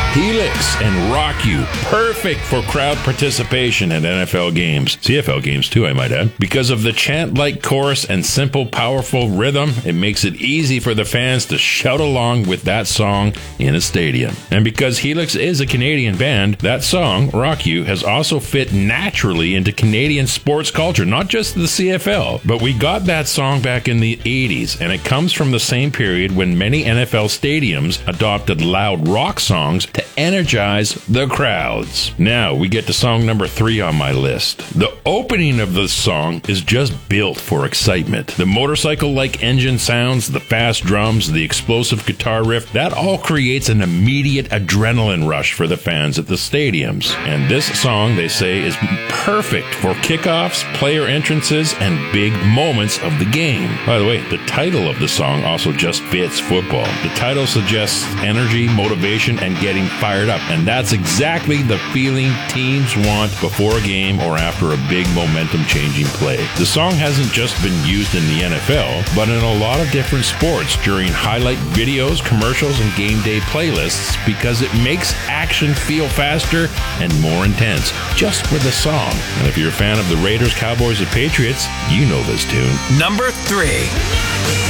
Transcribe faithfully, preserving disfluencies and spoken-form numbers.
Helix and Rock You. Perfect for crowd participation at N F L games. C F L games too, I might add. Because of the chant-like chorus and simple, powerful rhythm, it makes it easy for the fans to shout along with that song in a stadium. And because Helix is a Canadian band, that song, Rock You, has also fit naturally into Canadian sports culture, not just the C F L. But we got that song back in the eighties, and it comes from the same period when many N F L stadiums adopted loud rock songs to energize the crowds. Now we get to song number three on my list. The opening of this song is just built for excitement. The motorcycle-like engine sounds, the fast drums, the explosive guitar riff, that all creates an immediate adrenaline rush for the fans at the stadiums. And this song, they say, is perfect for kickoffs, player entrances, and big moments of the game. By the way, the title of the song also just fits football. The title suggests energy, motivation, and getting fired up. And that's exactly the feeling teams want before a game or after a big momentum-changing play. The song hasn't just been used in the N F L, but in a lot of different sports during highlight videos, commercials, and game day playlists because it makes action feel faster and more intense just with the song. And if you're a fan of the Raiders, Cowboys, and Patriots, you know this tune. Number three.